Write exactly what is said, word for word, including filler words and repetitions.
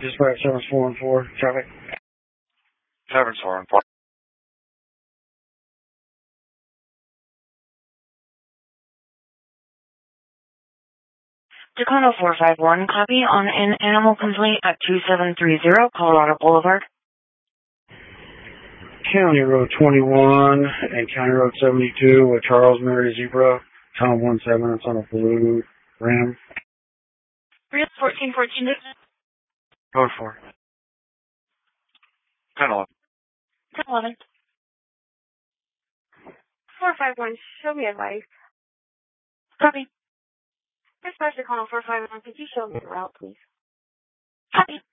Dispatch seven four one four, traffic. seven four one four. Tacoma four five one, copy on an animal complaint at two seven three zero Colorado Boulevard. County Road twenty-one and County Road seventy-two with Charles Mary Zebra, Tom one seven, it's on a blue Ram. fourteen fourteen. Code four. ten eleven. ten eleven. four five one, show me advice. Copy. Dispatch Tacoma four five one, could you show me the route, please? Copy.